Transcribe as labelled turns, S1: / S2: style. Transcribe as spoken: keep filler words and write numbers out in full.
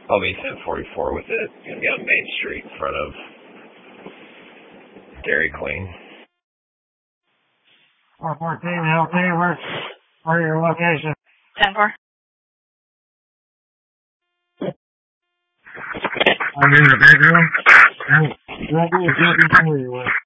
S1: I'll be ten forty-four with it. Gonna be on Main Street in front of Dairy Queen.
S2: four fourteen, L T, where, where your location?
S3: ten four.
S2: I'm in the bedroom. And what was looking for you with?